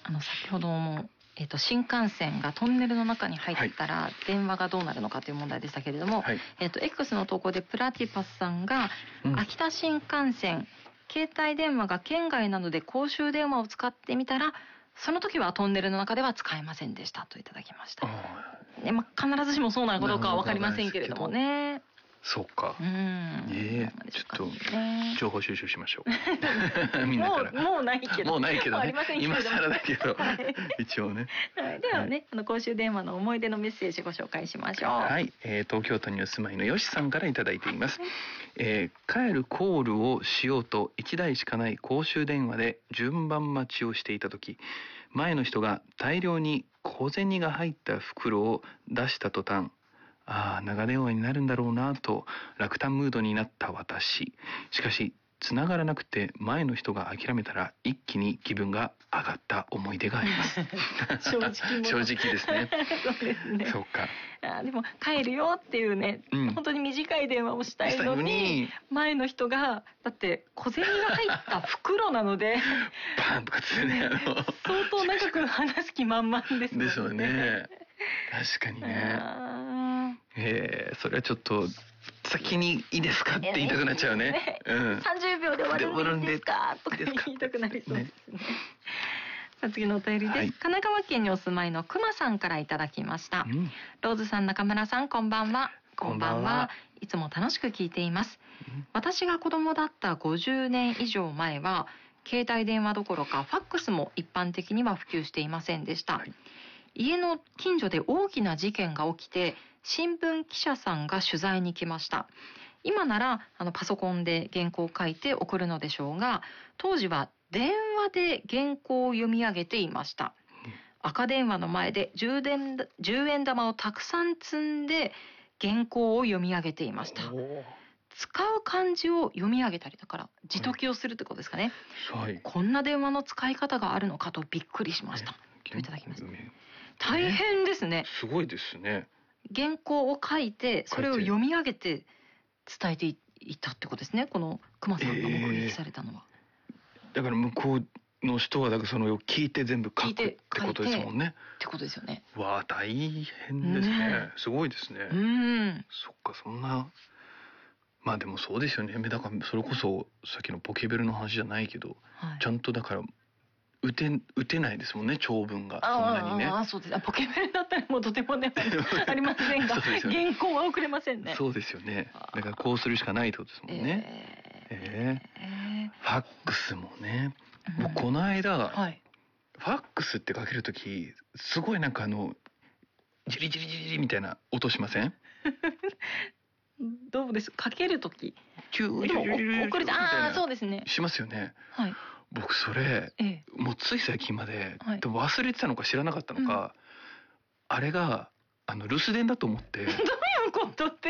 先ほども、新幹線がトンネルの中に入ったら電話がどうなるのかという問題でしたけれども、はい、X の投稿でプラティパスさんが、秋田新幹線、携帯電話が県外なので公衆電話を使ってみたら、その時はトンネルの中では使えませんでしたといただきました。必ずしもそうなのかどうかは分かりませんけれどもね。 そうか。ちょっと情報収集しましょう。みんなから。 もうないけど。 もうないけどね。 ありませんけど。 今更だけど、一応ね。 ではね、公衆電話の思い出のメッセージご紹介しましょう。 はい、東京都にお住まいのよしさんからいただいています。帰るコールをしようと1台しかない公衆電話で順番待ちをしていた時、前の人が大量に小銭が入った袋を出した途端、長電話になるんだろうなと落胆ムードになった私。しかし繋がらなくて前の人が諦めたら一気に気分が上がった思い出があります正直ですね。 そうですね。 そうか。 でも帰るよっていうね、本当に短い電話をしたいのに前の人がだって小銭が入った袋なのでバンとかつってね、 相当長く話す気満々ですもんね。 でしょうね。確かにね。それはちょっと先にいいですかって言いたくなっちゃうね。 30秒で終わるんですかとか言いたくなりそうですね。さあ次のお便りです。神奈川県にお住まいのくまさんからいただきました。ローズさん、中村さん、こんばんは。こんばんは。いつも楽しく聞いています。私が子供だった50年以上前は携帯電話どころかファックスも一般的には普及していませんでした。家の近所で大きな事件が起きて新聞記者さんが取材に来ました。今ならパソコンで原稿を書いて送るのでしょうが、当時は電話で原稿を読み上げていました。赤電話の前で10円玉をたくさん積んで原稿を読み上げていました。使う漢字を読み上げたりだから字解きをするってことですかね。こんな電話の使い方があるのかとびっくりしました。いただきます。大変ですね。 すごいですね。 原稿を書いてそれを読み上げて伝えていたってことですね。この熊さんが目撃されたのは。 だから向こうの人はだからその聞いて全部書くってことですもんね。 ってことですよね。 わあ大変ですね。すごいですね。そっか、そんな。まあでもそうですよね。だからそれこそさっきのポケベルの話じゃないけど、ちゃんとだから打てないですもんね、長文がそんなにね。 そうです。ポケベルだったらもうとてもねありませんが、原稿は送れませんね。 そうですよね。だからこうするしかないってことですもんね。ファックスもね。もうこの間、ファックスってかけるときすごいなんかジリジリジリみたいな音しません？ どうです？かけるとき。 でも送れてそうですね。 しますよね。僕それ、もうつい最近まで、でも忘れてたのか知らなかったのか、あれが留守電だと思って。 どういうことって？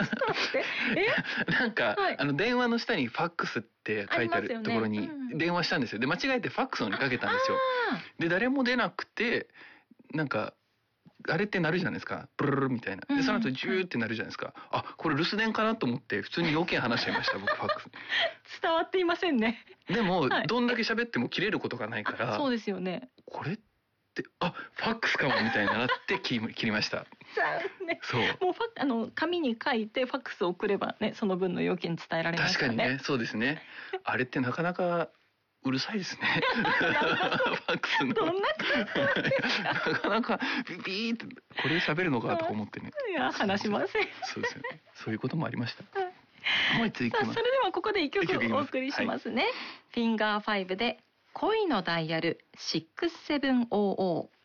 なんか、電話の下にファックスって書いてあるところに電話したんですよ。で間違えてファックスのにかけたんですよ。で誰も出なくて、なんかあれってなるじゃないですか、ブルルルみたいな。でその後ジューってなるじゃないですか。これ留守電かなと思って普通に要件話しちゃいました僕ファックス。 伝わっていませんね。 でも、どんだけ喋っても切れることがないから。 そうですよね。 これってファックスかもみたいになって切りました。 そう。もう紙に書いてファックスを送ればね、その分の要件伝えられますからね。 確かにね、そうですね。あれってなかなかうるさいですね。ファックスの。 どんな感じですか？ なかなかビーってこれ喋るのかとか思ってね。 いや話しません。 そうですよね。そういうこともありました。 それではここで一曲お送りしますね。フィンガー5で恋のダイヤル6700。